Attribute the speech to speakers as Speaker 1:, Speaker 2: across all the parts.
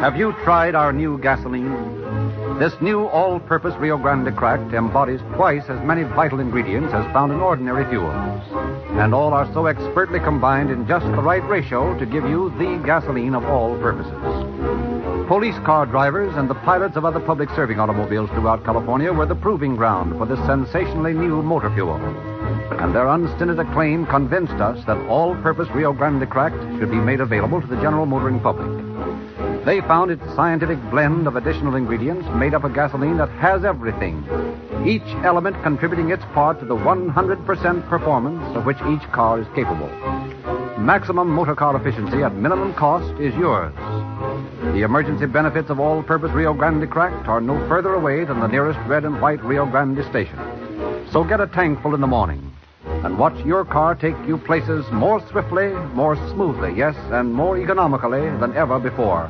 Speaker 1: Have you tried our new gasoline? This new all-purpose Rio Grande Cracked embodies twice as many vital ingredients as found in ordinary fuels. And all are so expertly combined in just the right ratio to give you the gasoline of all purposes. Police car drivers and the pilots of other public serving automobiles throughout California were the proving ground for this sensationally new motor fuel. And their unstinted acclaim convinced us that all-purpose Rio Grande Cracked should be made available to the general motoring public. They found its scientific blend of additional ingredients made up a gasoline that has everything, each element contributing its part to the 100% performance of which each car is capable. Maximum motor car efficiency at minimum cost is yours. The emergency benefits of all-purpose Rio Grande Cracked are no further away than the nearest red and white Rio Grande station. So get a tankful in the morning and watch your car take you places more swiftly, more smoothly, yes, and more economically than ever before.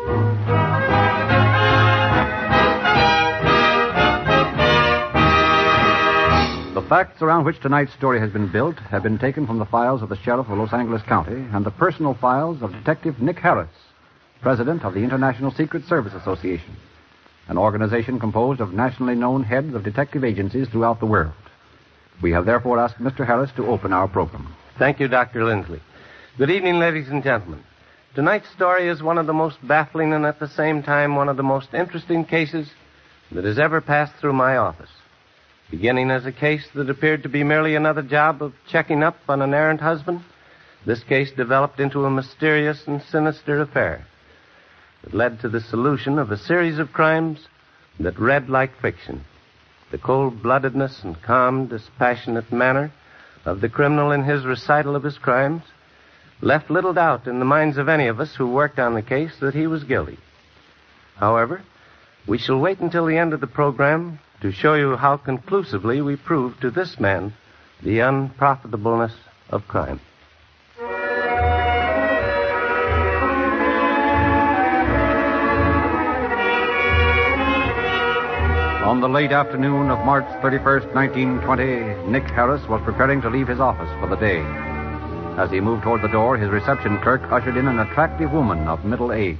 Speaker 1: The facts around which tonight's story has been built have been taken from the files of the Sheriff of Los Angeles County and the personal files of Detective Nick Harris, President of the International Secret Service Association, an organization composed of nationally known heads of detective agencies throughout the world. We have therefore asked Mr. Harris to open our program.
Speaker 2: Thank you, Dr. Lindsley. Good evening, ladies and gentlemen. Tonight's story is one of the most baffling and at the same time one of the most interesting cases that has ever passed through my office. Beginning as a case that appeared to be merely another job of checking up on an errant husband, this case developed into a mysterious and sinister affair that led to the solution of a series of crimes that read like fiction. The cold-bloodedness and calm, dispassionate manner of the criminal in his recital of his crimes left little doubt in the minds of any of us who worked on the case that he was guilty. However, we shall wait until the end of the program to show you how conclusively we prove to this man the unprofitableness of crime.
Speaker 1: On the late afternoon of March 31st, 1920, Nick Harris was preparing to leave his office for the day. As he moved toward the door, his reception clerk ushered in an attractive woman of middle age.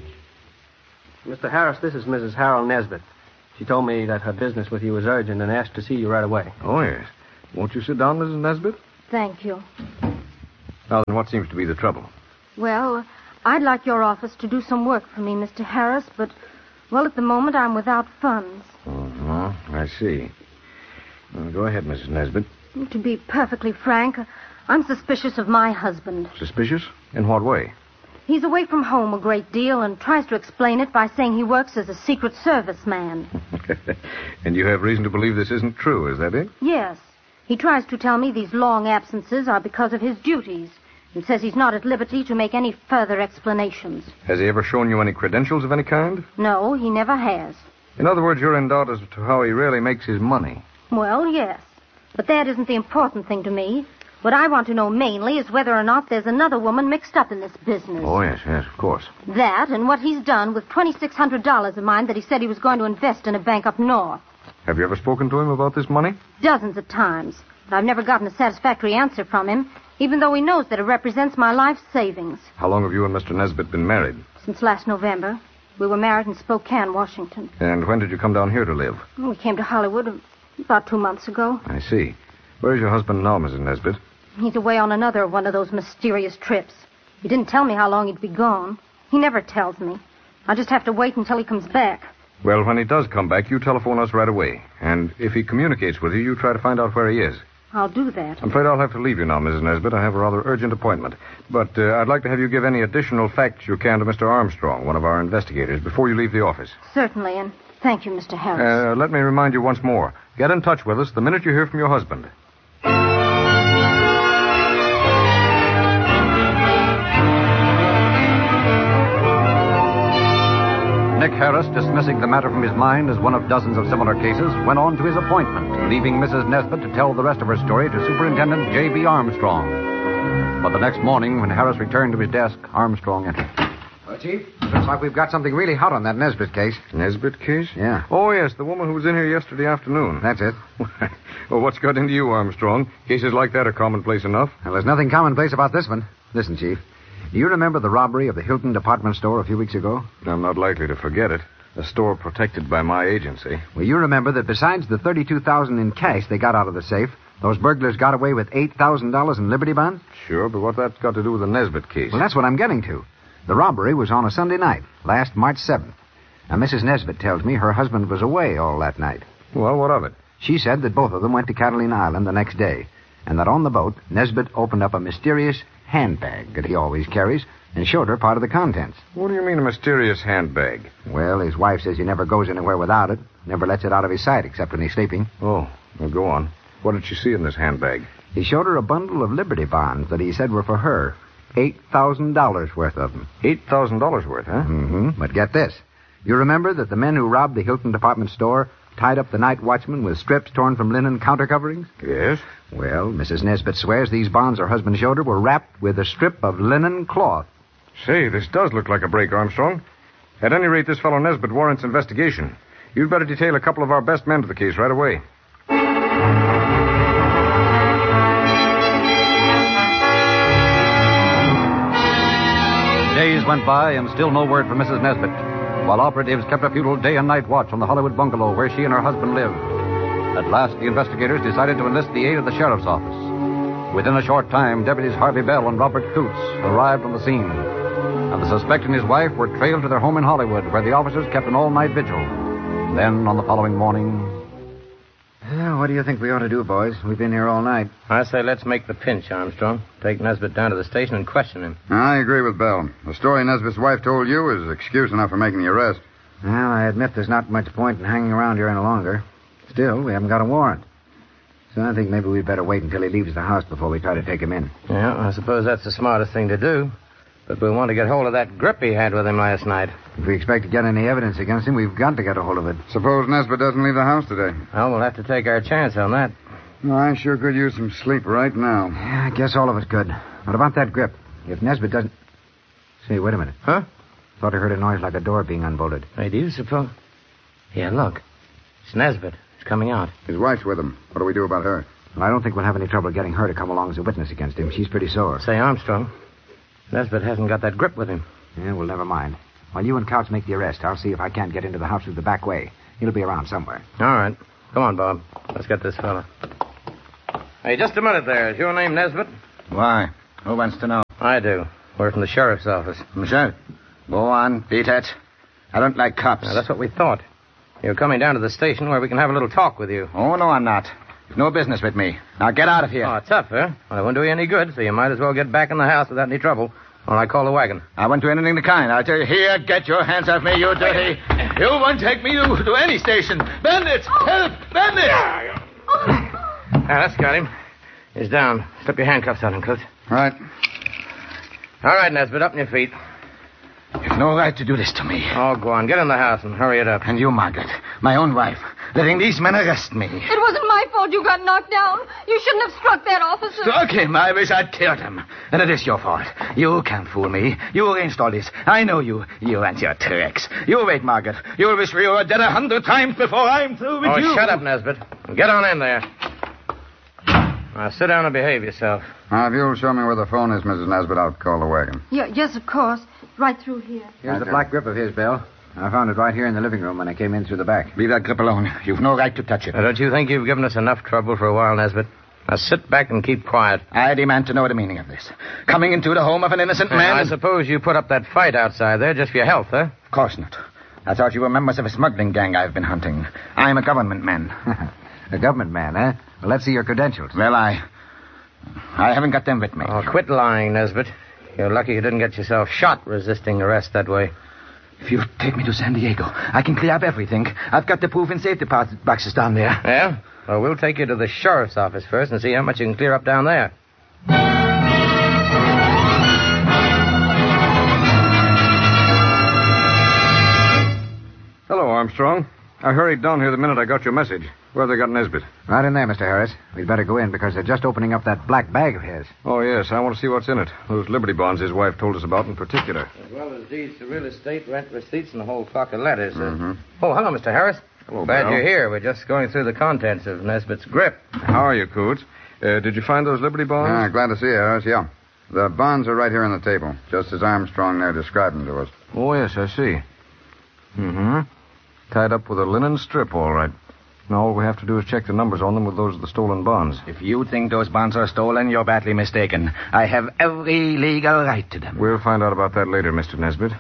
Speaker 3: Mr. Harris, this is Mrs. Harold Nesbitt. She told me that her business with you was urgent and asked to see you right away.
Speaker 4: Oh, yes. Won't you sit down, Mrs. Nesbitt?
Speaker 5: Thank you.
Speaker 4: Now, then, what seems to be the trouble?
Speaker 5: Well, I'd like your office to do some work for me, Mr. Harris, but, well, at the moment I'm without funds.
Speaker 4: I see. Well, go ahead, Mrs. Nesbitt.
Speaker 5: To be perfectly frank, I'm suspicious of my husband.
Speaker 4: Suspicious? In what way?
Speaker 5: He's away from home a great deal and tries to explain it by saying he works as a Secret Service man.
Speaker 4: And you have reason to believe this isn't true, is that it?
Speaker 5: Yes. He tries to tell me these long absences are because of his duties and says he's not at liberty to make any further explanations.
Speaker 4: Has he ever shown you any credentials of any kind?
Speaker 5: No, he never has.
Speaker 4: In other words, you're in doubt as to how he really makes his money.
Speaker 5: Well, yes. But that isn't the important thing to me. What I want to know mainly is whether or not there's another woman mixed up in this business.
Speaker 4: Oh, yes, of course.
Speaker 5: That and what he's done with $2,600 of mine that he said he was going to invest in a bank up north.
Speaker 4: Have you ever spoken to him about this money?
Speaker 5: Dozens of times. But I've never gotten a satisfactory answer from him, even though he knows that it represents my life savings.
Speaker 4: How long have you and Mr. Nesbitt been married?
Speaker 5: Since last November. We were married in Spokane, Washington.
Speaker 4: And when did you come down here to live?
Speaker 5: We came to Hollywood about 2 months ago.
Speaker 4: I see. Where is your husband now, Mrs. Nesbitt?
Speaker 5: He's away on another one of those mysterious trips. He didn't tell me how long he'd be gone. He never tells me. I'll just have to wait until he comes back.
Speaker 4: Well, when he does come back, you telephone us right away. And if he communicates with you, you try to find out where he is.
Speaker 5: I'll do that.
Speaker 4: I'm afraid I'll have to leave you now, Mrs. Nesbitt. I have a rather urgent appointment. But I'd like to have you give any additional facts you can to Mr. Armstrong, one of our investigators, before you leave the office.
Speaker 5: Certainly, and thank you, Mr. Harris.
Speaker 4: Let me remind you once more. Get in touch with us the minute you hear from your husband.
Speaker 1: Nick Harris, dismissing the matter from his mind as one of dozens of similar cases, went on to his appointment, leaving Mrs. Nesbitt to tell the rest of her story to Superintendent J.B. Armstrong. But the next morning, when Harris returned to his desk, Armstrong entered.
Speaker 6: Well, Chief, looks like we've got something really hot on that Nesbitt case.
Speaker 4: Nesbitt case?
Speaker 6: Yeah.
Speaker 4: Oh, yes, the woman who was in here yesterday afternoon.
Speaker 6: That's it.
Speaker 4: Well, what's got into you, Armstrong? Cases like that are commonplace enough.
Speaker 6: Well, there's nothing commonplace about this one. Listen, Chief. Do you remember the robbery of the Hilton department store a few weeks ago?
Speaker 4: I'm not likely to forget it. A store protected by my agency.
Speaker 6: Well, you remember that besides the $32,000 in cash they got out of the safe, those burglars got away with $8,000 in Liberty bonds?
Speaker 4: Sure, but what that's got to do with the Nesbitt case?
Speaker 6: Well, that's what I'm getting to. The robbery was on a Sunday night, last March 7th. Now, Mrs. Nesbitt tells me her husband was away all that night.
Speaker 4: Well, what of it?
Speaker 6: She said that both of them went to Catalina Island the next day, and that on the boat, Nesbitt opened up a mysterious handbag that he always carries and showed her part of the contents.
Speaker 4: What do you mean, a mysterious handbag?
Speaker 6: Well, his wife says he never goes anywhere without it, never lets it out of his sight except when he's sleeping.
Speaker 4: Oh, well, go on. What did she see in this handbag?
Speaker 6: He showed her a bundle of Liberty bonds that he said were for her. $8,000 worth of them.
Speaker 4: $8,000 worth, huh?
Speaker 6: Mm-hmm. But get this. You remember that the men who robbed the Hilton department store tied up the night watchman with strips torn from linen counter coverings?
Speaker 4: Yes.
Speaker 6: Well, Mrs. Nesbitt swears these bonds her husband showed her were wrapped with a strip of linen cloth.
Speaker 4: Say, this does look like a break, Armstrong. At any rate, this fellow Nesbitt warrants investigation. You'd better detail a couple of our best men to the case right away.
Speaker 1: Days went by and still no word from Mrs. Nesbitt, while operatives kept a futile day and night watch on the Hollywood bungalow where she and her husband lived. At last, the investigators decided to enlist the aid of the sheriff's office. Within a short time, deputies Harvey Bell and Robert Coots arrived on the scene, and the suspect and his wife were trailed to their home in Hollywood, where the officers kept an all-night vigil. Then, on the following morning...
Speaker 6: Well, what do you think we ought to do, boys? We've been here all night.
Speaker 3: I say let's make the pinch, Armstrong. Take Nesbitt down to the station and question him.
Speaker 7: I agree with Bell. The story Nesbitt's wife told you is excuse enough for making the arrest.
Speaker 6: Well, I admit there's not much point in hanging around here any longer. Still, we haven't got a warrant. So I think maybe we'd better wait until he leaves the house before we try to take him in.
Speaker 3: Yeah, I suppose that's the smartest thing to do. But we'll want to get hold of that grip he had with him last night.
Speaker 6: If we expect to get any evidence against him, we've got to get a hold of it.
Speaker 7: Suppose Nesbitt doesn't leave the house today.
Speaker 3: Well, we'll have to take our chance on that.
Speaker 7: Well, I sure could use some sleep right now.
Speaker 6: Yeah, I guess all of us could. What about that grip? If Nesbitt doesn't... Say, wait a minute.
Speaker 3: Huh?
Speaker 6: Thought I heard a noise like a door being unbolted.
Speaker 3: Hey, do you suppose... Yeah, look. It's Nesbitt. He's coming out.
Speaker 7: His wife's with him. What do we do about her?
Speaker 6: Well, I don't think we'll have any trouble getting her to come along as a witness against him. She's pretty sore.
Speaker 3: Say, Armstrong, Nesbitt hasn't got that grip with him.
Speaker 6: Yeah, well, never mind. While you and Couch make the arrest, I'll see if I can't get into the house through the back way. He'll be around somewhere.
Speaker 3: All right. Come on, Bob. Let's get this fella. Hey, just a minute there. Is your name Nesbitt?
Speaker 8: Why? Who wants to know?
Speaker 3: I do. We're from the sheriff's office.
Speaker 8: Michelle? Go on, beat it. I don't like cops.
Speaker 3: Now, that's what we thought. You're coming down to the station where we can have a little talk with you.
Speaker 8: Oh, no, I'm not. You've no business with me. Now get out of here.
Speaker 3: Oh, it's tough, huh? Well, it won't do you any good, so you might as well get back in the house without any trouble. Or I call the wagon.
Speaker 8: I won't do anything of the kind. I tell you, here, get your hands off me, you dirty. You won't take me to any station. Bandits! Help! Bandits!
Speaker 3: Ah, that's got him. He's down. Slip your handcuffs on him, Coach.
Speaker 7: Right.
Speaker 3: All right, Nesbitt, up on your feet.
Speaker 8: You've no right to do this to me.
Speaker 3: Oh, go on. Get in the house and hurry it up.
Speaker 8: And you, Margaret, my own wife, letting these men arrest me.
Speaker 5: It wasn't my fault you got knocked down. You shouldn't have struck that officer.
Speaker 8: Struck him. I wish I'd killed him. And it is your fault. You can't fool me. You arranged all this. I know you. You and your tricks. You wait, Margaret. You'll wish you were dead 100 times before I'm through with you.
Speaker 3: Oh, shut up, Nesbitt. Get on in there. Now, sit down and behave yourself.
Speaker 7: Now, if you'll show me where the phone is, Mrs. Nesbitt, I'll call the wagon.
Speaker 5: Yes, of course. Right through here.
Speaker 6: Here's the black grip of his, Bill. I found it right here in the living room when I came in through the back.
Speaker 8: Leave that grip alone. You've no right to touch it.
Speaker 3: Now, don't you think you've given us enough trouble for a while, Nesbitt? Now, sit back and keep quiet.
Speaker 8: I demand to know the meaning of this. Coming into the home of an innocent man...
Speaker 3: I suppose you put up that fight outside there just for your health, huh?
Speaker 8: Of course not. I thought you were members of a smuggling gang I've been hunting. I'm a government man.
Speaker 6: A government man, eh? Well, let's see your credentials.
Speaker 8: Well, I haven't got them with me.
Speaker 3: Oh, quit lying, Nesbitt. You're lucky you didn't get yourself shot resisting arrest that way.
Speaker 8: If you take me to San Diego, I can clear up everything. I've got the proof and safe deposit boxes down there.
Speaker 3: Yeah? Well, we'll take you to the sheriff's office first and see how much you can clear up down there.
Speaker 4: Hello, Armstrong. I hurried down here the minute I got your message. Where have they got Nesbitt?
Speaker 6: Right in there, Mr. Harris. We'd better go in because they're just opening up that black bag of his.
Speaker 4: Oh, yes. I want to see what's in it. Those Liberty bonds his wife told us about in particular.
Speaker 3: As well as deeds to real estate, rent receipts, and a whole flock of letters.
Speaker 7: Mm-hmm.
Speaker 3: Oh, hello, Mr. Harris.
Speaker 4: Hello,
Speaker 3: Glad
Speaker 4: Bell.
Speaker 3: you're here. We're just going through the contents of Nesbitt's grip.
Speaker 4: How are you, Coots? Did you find those Liberty bonds?
Speaker 7: Glad to see you, Harris, yeah. The bonds are right here on the table, just as Armstrong there described them to us.
Speaker 4: Oh, yes, I see. Mm-hmm. Tied up with a linen strip, all right. Now all we have to do is check the numbers on them with those of the stolen bonds.
Speaker 8: If you think those bonds are stolen, you're badly mistaken. I have every legal right to them.
Speaker 4: We'll find out about that later, Mr. Nesbitt.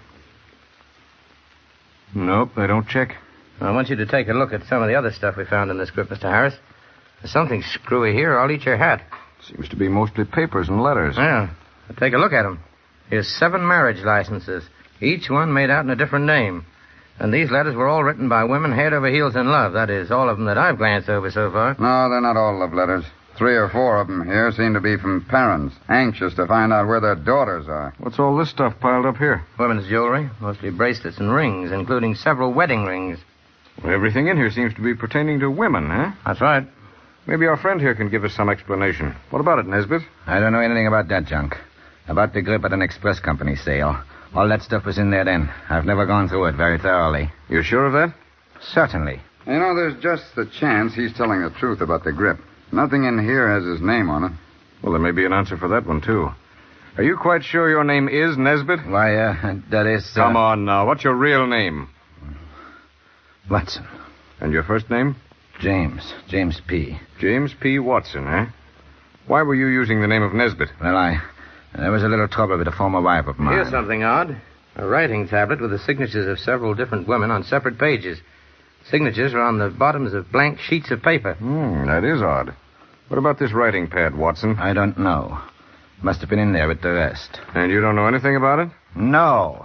Speaker 4: Nope, they don't check.
Speaker 2: I want you to take a look at some of the other stuff we found in this grip, Mr. Harris. There's something screwy here. I'll eat your hat.
Speaker 4: Seems to be mostly papers and letters.
Speaker 2: Yeah. Take a look at them. Here's 7 marriage licenses, each one made out in a different name. And these letters were all written by women head over heels in love. That is, all of them that I've glanced over so far.
Speaker 7: No, they're not all love letters. 3 or 4 of them here seem to be from parents, anxious to find out where their daughters are.
Speaker 4: What's all this stuff piled up here?
Speaker 2: Women's jewelry, mostly bracelets and rings, including several wedding rings.
Speaker 4: Well, everything in here seems to be pertaining to women, huh?
Speaker 2: That's right.
Speaker 4: Maybe our friend here can give us some explanation. What about it, Nesbitt?
Speaker 8: I don't know anything about that junk. About the grip at an express company sale. All that stuff was in there then. I've never gone through it very thoroughly.
Speaker 4: You sure of that?
Speaker 8: Certainly.
Speaker 7: You know, there's just the chance he's telling the truth about the grip. Nothing in here has his name on it.
Speaker 4: Well, there may be an answer for that one, too. Are you quite sure your name is Nesbitt?
Speaker 8: Why, that is...
Speaker 4: Come on now. What's your real name?
Speaker 8: Watson.
Speaker 4: And your first name?
Speaker 8: James. James P.
Speaker 4: James P. Watson, eh? Why were you using the name of Nesbitt?
Speaker 8: Well, there was a little trouble with a former wife of mine.
Speaker 2: Here's something odd. A writing tablet with the signatures of several different women on separate pages. Signatures are on the bottoms of blank sheets of paper.
Speaker 4: That is odd. What about this writing pad, Watson?
Speaker 8: I don't know. Must have been in there with the rest.
Speaker 4: And you don't know anything about it?
Speaker 8: No.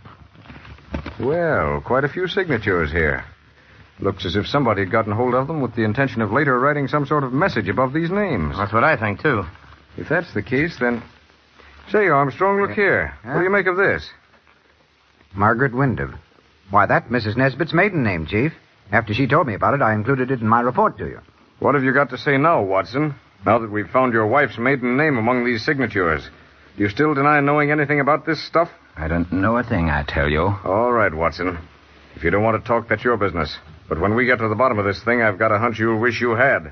Speaker 4: Well, quite a few signatures here. Looks as if somebody had gotten hold of them with the intention of later writing some sort of message above these names.
Speaker 2: That's what I think, too.
Speaker 4: If that's the case, then... Say, Armstrong, look here. What do you make of this?
Speaker 6: Margaret Wyndham. Why, that's Mrs. Nesbitt's maiden name, Chief. After she told me about it, I included it in my report to you.
Speaker 4: What have you got to say now, Watson? Now that we've found your wife's maiden name among these signatures. Do you still deny knowing anything about this stuff?
Speaker 8: I don't know a thing, I tell you.
Speaker 4: All right, Watson. If you don't want to talk, that's your business. But when we get to the bottom of this thing, I've got a hunch you'll wish you had.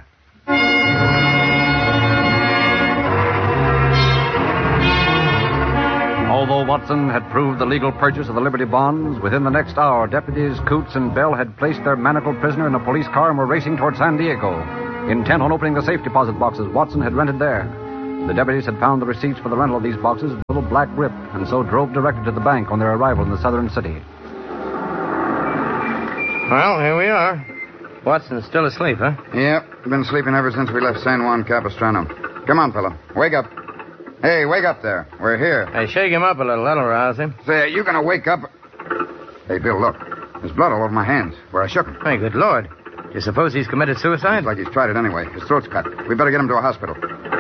Speaker 1: Although Watson had proved the legal purchase of the Liberty bonds, within the next hour, deputies Coots and Bell had placed their manacled prisoner in a police car and were racing toward San Diego. Intent on opening the safe deposit boxes Watson had rented there. The deputies had found the receipts for the rental of these boxes in a little black grip, and so drove directly to the bank on their arrival in the southern city.
Speaker 2: Well, here we are. Watson's still asleep, huh?
Speaker 7: Yep, been sleeping ever since we left San Juan Capistrano. Come on, fella. Wake up. Hey, wake up there. We're here.
Speaker 2: Hey, shake him up a little. That'll rouse him.
Speaker 7: Say, are you gonna wake up? Hey, Bill, look. There's blood all over my hands where I shook him.
Speaker 2: Hey, good Lord. Do you suppose he's committed suicide?
Speaker 7: Looks like he's tried it anyway. His throat's cut. We better get him to a hospital.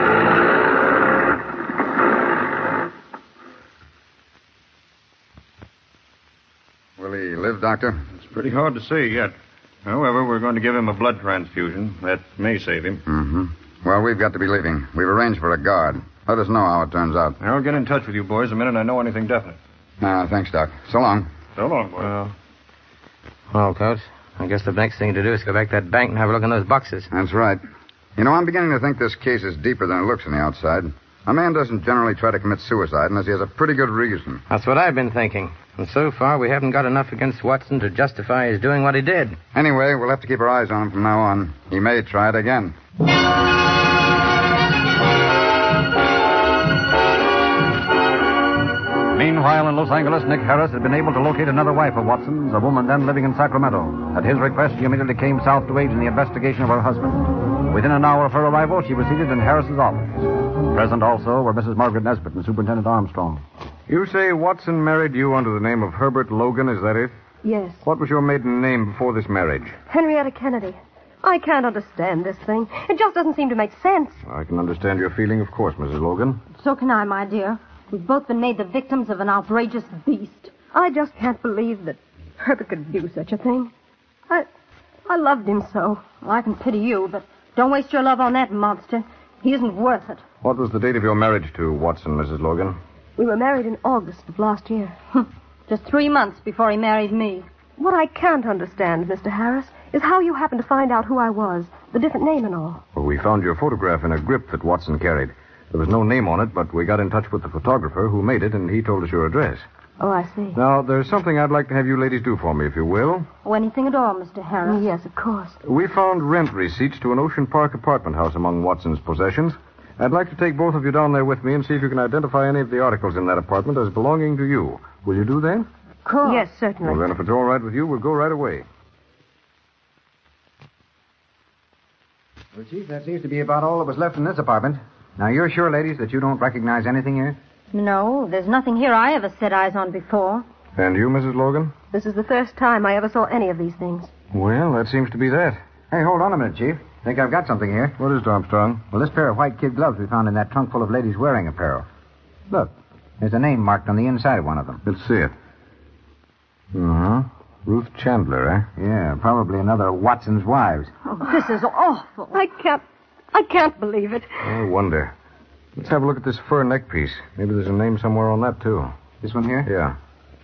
Speaker 7: Will he live, Doctor?
Speaker 4: It's pretty hard to say yet. However, we're going to give him a blood transfusion. That may save him.
Speaker 7: Mm-hmm. Well, we've got to be leaving. We've arranged for a guard. Let us know how it turns out.
Speaker 4: I'll get in touch with you boys the minute I know anything definite.
Speaker 7: Thanks, Doc. So long.
Speaker 4: So long, boys.
Speaker 2: Well, Coach, I guess the next thing to do is go back to that bank and have a look in those boxes.
Speaker 7: That's right. You know, I'm beginning to think this case is deeper than it looks on the outside. A man doesn't generally try to commit suicide unless he has a pretty good reason.
Speaker 2: That's what I've been thinking. And so far, we haven't got enough against Watson to justify his doing what he did.
Speaker 7: Anyway, we'll have to keep our eyes on him from now on. He may try it again.
Speaker 1: Meanwhile, in Los Angeles, Nick Harris had been able to locate another wife of Watson's, a woman then living in Sacramento. At his request, she immediately came south to aid in the investigation of her husband. Within an hour of her arrival, she was seated in Harris's office. Present also were Mrs. Margaret Nesbitt and Superintendent Armstrong.
Speaker 4: You say Watson married you under the name of Herbert Logan, is that it?
Speaker 9: Yes.
Speaker 4: What was your maiden name before this marriage?
Speaker 9: Henrietta Kennedy. I can't understand this thing. It just doesn't seem to make sense.
Speaker 4: I can understand your feeling, of course, Mrs. Logan.
Speaker 5: So can I, my dear. We've both been made the victims of an outrageous beast.
Speaker 9: I just can't believe that Herbert could do such a thing. I loved him so.
Speaker 5: Well, I can pity you, but don't waste your love on that monster. He isn't worth it.
Speaker 4: What was the date of your marriage to Watson, Mrs. Logan?
Speaker 9: We were married in August of last year.
Speaker 5: Just 3 months before he married me.
Speaker 9: What I can't understand, Mr. Harris, is how you happened to find out who I was, the different name and all.
Speaker 4: Well, we found your photograph in a grip that Watson carried. There was no name on it, but we got in touch with the photographer who made it, and he told us your address.
Speaker 9: Oh, I see.
Speaker 4: Now, there's something I'd like to have you ladies do for me, if you will.
Speaker 5: Oh, anything at all, Mr. Harris.
Speaker 9: Yes, of course.
Speaker 4: We found rent receipts to an Ocean Park apartment house among Watson's possessions. I'd like to take both of you down there with me and see if you can identify any of the articles in that apartment as belonging to you. Will you do that?
Speaker 5: Of course.
Speaker 9: Yes, certainly.
Speaker 4: Well, then, if it's all right with you, we'll go right away.
Speaker 6: Well, Chief, that seems to be about all that was left in this apartment. Now, you're sure, ladies, that you don't recognize anything here?
Speaker 5: No, there's nothing here I ever set eyes on before.
Speaker 4: And you, Mrs. Logan?
Speaker 9: This is the first time I ever saw any of these things.
Speaker 4: Well, that seems to be that.
Speaker 6: Hey, hold on a minute, Chief. Think I've got something here.
Speaker 4: What is it, Armstrong?
Speaker 6: Well, this pair of white kid gloves we found in that trunk full of ladies' wearing apparel. Look, there's a name marked on the inside of one of them.
Speaker 4: Let's see it. Uh-huh. Ruth Chandler, eh?
Speaker 6: Yeah, probably another Watson's wives.
Speaker 5: Oh, this is awful.
Speaker 9: I can't believe it.
Speaker 4: I wonder. Let's have a look at this fur neck piece. Maybe there's a name somewhere on that, too.
Speaker 6: This one here?
Speaker 4: Yeah.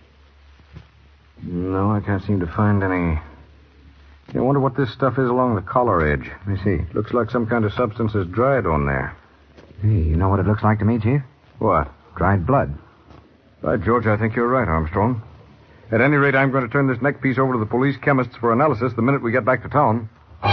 Speaker 4: No, I can't seem to find any. I wonder what this stuff is along the collar edge.
Speaker 6: Let me see.
Speaker 4: Looks like some kind of substance is dried on there.
Speaker 6: Hey, you know what it looks like to me, Chief?
Speaker 4: What?
Speaker 6: Dried blood.
Speaker 4: By George, I think you're right, Armstrong. At any rate, I'm going to turn this neck piece over to the police chemists for analysis the minute we get back to town.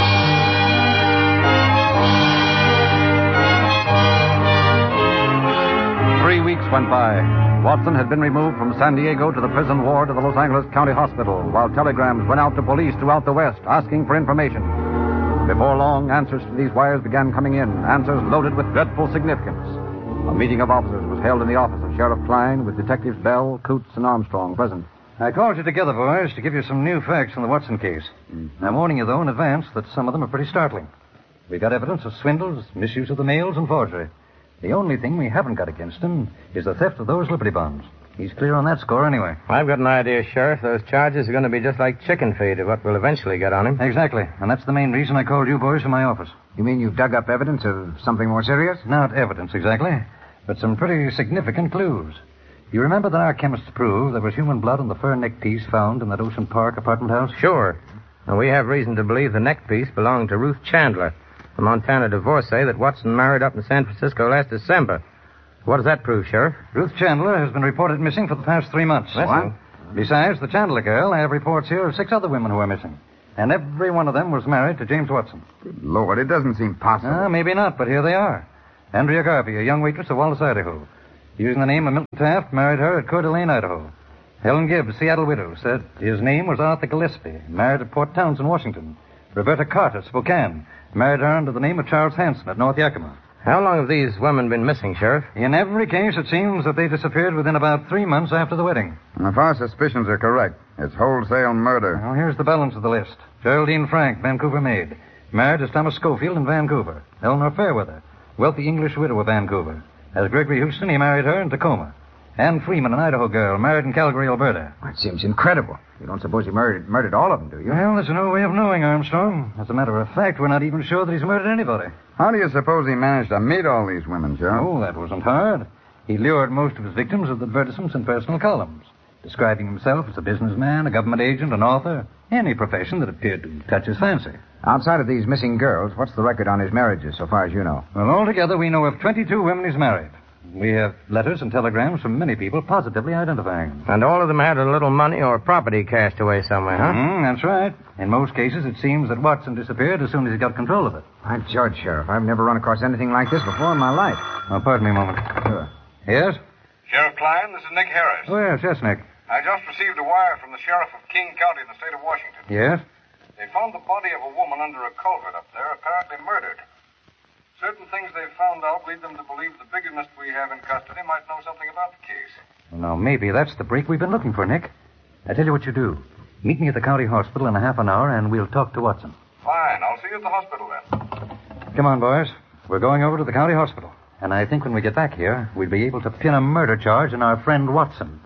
Speaker 1: 3 weeks went by. Watson had been removed from San Diego to the prison ward of the Los Angeles County Hospital, while telegrams went out to police throughout the West asking for information. Before long, answers to these wires began coming in, answers loaded with dreadful significance. A meeting of officers was held in the office of Sheriff Klein with Detectives Bell, Coots, and Armstrong present.
Speaker 10: I called you together, boys, to give you some new facts on the Watson case. I'm warning you, though, in advance that some of them are pretty startling. We got evidence of swindles, misuse of the mails, and forgery. The only thing we haven't got against him is the theft of those Liberty bonds. He's clear on that score anyway.
Speaker 2: I've got an idea, Sheriff. Those charges are going to be just like chicken feed of what we'll eventually get on him.
Speaker 10: Exactly. And that's the main reason I called you boys to my office.
Speaker 6: You mean you've dug up evidence of something more serious?
Speaker 10: Not evidence, exactly, but some pretty significant clues. You remember that our chemists proved there was human blood on the fur neck piece found in that Ocean Park apartment house?
Speaker 2: Sure. And we have reason to believe the neck piece belonged to Ruth Chandler, a Montana divorcee that Watson married up in San Francisco last December. What does that prove, Sheriff?
Speaker 10: Ruth Chandler has been reported missing for the past 3 months.
Speaker 2: What?
Speaker 10: Besides the Chandler girl, I have reports here of 6 other women who are missing. And every one of them was married to James Watson.
Speaker 7: Good Lord, it doesn't seem possible.
Speaker 10: Maybe not, but here they are. Andrea Garvey, a young waitress of Wallace, Idaho. Using the name of Milton Taft, married her at Coeur d'Alene, Idaho. Helen Gibbs, Seattle widow, said his name was Arthur Gillespie, married at Port Townsend, Washington. Roberta Carter, Spokane, married her under the name of Charles Hanson at North Yakima.
Speaker 2: How long have these women been missing, Sheriff?
Speaker 10: In every case, it seems that they disappeared within about 3 months after the wedding.
Speaker 7: And if our suspicions are correct, it's wholesale murder.
Speaker 10: Now, here's the balance of the list. Geraldine Frank, Vancouver maid. Married to Thomas Schofield in Vancouver. Eleanor Fairweather, wealthy English widow of Vancouver. As Gregory Houston, he married her in Tacoma. Anne Freeman, an Idaho girl, married in Calgary, Alberta.
Speaker 6: That seems incredible. You don't suppose he murdered all of them, do you?
Speaker 10: Well, there's no way of knowing, Armstrong. As a matter of fact, we're not even sure that he's murdered anybody.
Speaker 7: How do you suppose he managed to meet all these women, Sheriff?
Speaker 10: Oh, that wasn't hard. He lured most of his victims with advertisements in personal columns, describing himself as a businessman, a government agent, an author, any profession that appeared to touch his fancy.
Speaker 6: Outside of these missing girls, what's the record on his marriages, so far as you know?
Speaker 10: Well, altogether, we know of 22 women he's married. We have letters and telegrams from many people positively identifying them.
Speaker 2: And all of them had a little money or property cast away somewhere, huh?
Speaker 10: That's right. In most cases, it seems that Watson disappeared as soon as he got control of it.
Speaker 6: By George, Sheriff, I've never run across anything like this before in my life.
Speaker 10: Oh, pardon me a moment.
Speaker 6: Sure.
Speaker 10: Yes?
Speaker 11: Sheriff Klein, this is Nick Harris.
Speaker 10: Oh, yes, Nick.
Speaker 11: I just received a wire from the sheriff of King County in the state of Washington.
Speaker 10: Yes?
Speaker 11: They found the body of a woman under a culvert up there, apparently murdered. Certain things they've found out lead them to believe the bigamist we have in custody might know something about the case.
Speaker 10: Well, now, maybe that's the break we've been looking for, Nick. I tell you what you do. Meet me at the county hospital in a half an hour, and we'll talk to Watson.
Speaker 11: Fine. I'll see you at the hospital then.
Speaker 10: Come on, boys. We're going over to the county hospital. And I think when we get back here, we'll be able to pin a murder charge on our friend Watson.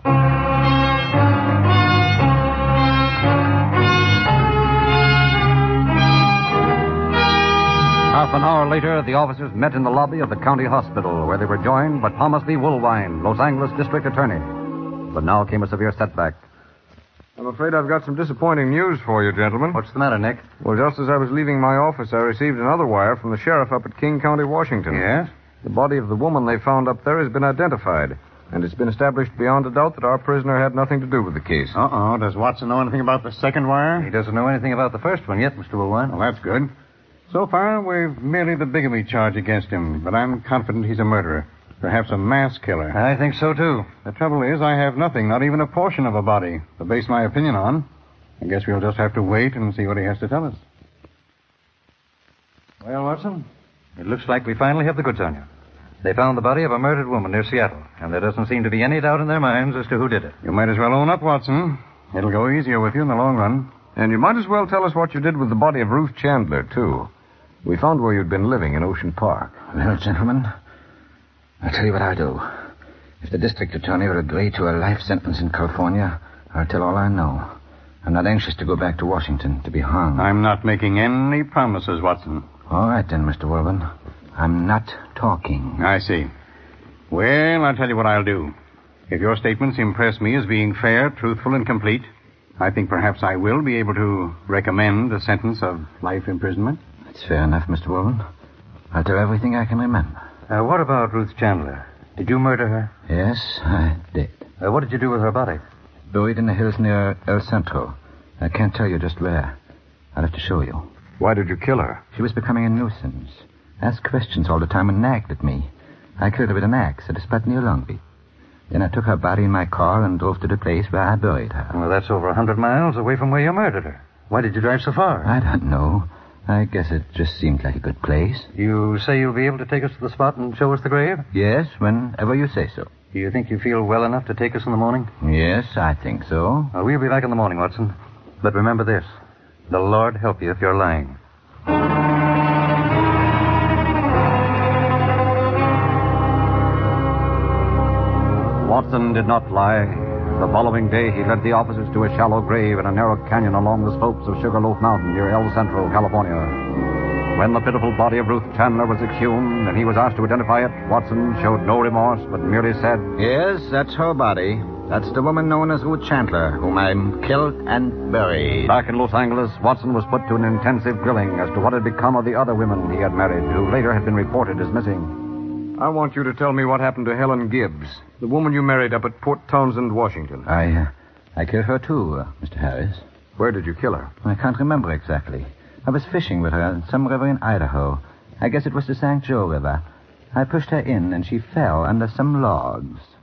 Speaker 1: Half an hour later, the officers met in the lobby of the county hospital, where they were joined by Thomas Lee Woolwine, Los Angeles District Attorney. But now came a severe setback.
Speaker 4: I'm afraid I've got some disappointing news for you, gentlemen.
Speaker 10: What's the matter, Nick?
Speaker 4: Well, just as I was leaving my office, I received another wire from the sheriff up at King County, Washington.
Speaker 10: Yes?
Speaker 4: The body of the woman they found up there has been identified, and it's been established beyond a doubt that our prisoner had nothing to do with the case.
Speaker 12: Uh-oh. Does Watson know anything about the second wire?
Speaker 10: He doesn't know anything about the first one yet, Mr. Woolwine.
Speaker 12: Well, that's good. So far, we've merely the bigamy charge against him, but I'm confident he's a murderer. Perhaps a mass killer.
Speaker 10: I think so, too.
Speaker 12: The trouble is, I have nothing, not even a portion of a body, to base my opinion on. I guess we'll just have to wait and see what he has to tell us.
Speaker 10: Well, Watson, it looks like we finally have the goods on you. They found the body of a murdered woman near Seattle, and there doesn't seem to be any doubt in their minds as to who did it.
Speaker 12: You might as well own up, Watson. It'll go easier with you in the long run.
Speaker 4: And you might as well tell us what you did with the body of Ruth Chandler, too. We found where you'd been living in Ocean Park.
Speaker 8: Well, gentlemen, I'll tell you what I'll do. If the district attorney will agree to a life sentence in California, I'll tell all I know. I'm not anxious to go back to Washington to be hung.
Speaker 12: I'm not making any promises, Watson.
Speaker 8: All right, then, Mr. Wilburn. I'm not talking.
Speaker 12: I see. Well, I'll tell you what I'll do. If your statements impress me as being fair, truthful, and complete, I think perhaps I will be able to recommend a sentence of life imprisonment.
Speaker 8: That's fair enough, Mr. Wilburn. I'll tell everything I can remember.
Speaker 10: What about Ruth Chandler? Did you murder her?
Speaker 8: Yes, I did.
Speaker 10: What did you do with her body?
Speaker 8: Buried in the hills near El Centro. I can't tell you just where. I'll have to show you.
Speaker 4: Why did you kill her?
Speaker 8: She was becoming a nuisance. Asked questions all the time and nagged at me. I killed her with an axe at a spot near Long Beach. Then I took her body in my car and drove to the place where I buried her.
Speaker 10: Well, that's over 100 miles away from where you murdered her. Why did you drive so far?
Speaker 8: I don't know. I guess it just seemed like a good place.
Speaker 10: You say you'll be able to take us to the spot and show us the grave?
Speaker 8: Yes, whenever you say so.
Speaker 10: Do you think you feel well enough to take us in the morning?
Speaker 8: Yes, I think so.
Speaker 10: Well, we'll be back in the morning, Watson. But remember this. The Lord help you if you're lying.
Speaker 1: Watson did not lie. The following day, he led the officers to a shallow grave in a narrow canyon along the slopes of Sugarloaf Mountain near El Centro, California. When the pitiful body of Ruth Chandler was exhumed and he was asked to identify it, Watson showed no remorse, but merely said,
Speaker 6: "Yes, that's her body. That's the woman known as Ruth Chandler, whom I killed and buried."
Speaker 1: Back in Los Angeles, Watson was put to an intensive grilling as to what had become of the other women he had married, who later had been reported as missing.
Speaker 4: I want you to tell me what happened to Helen Gibbs, the woman you married up at Port Townsend, Washington.
Speaker 8: I killed her too, Mr. Harris.
Speaker 4: Where did you kill her?
Speaker 8: I can't remember exactly. I was fishing with her in some river in Idaho. I guess it was the St. Joe River. I pushed her in, and she fell under some logs.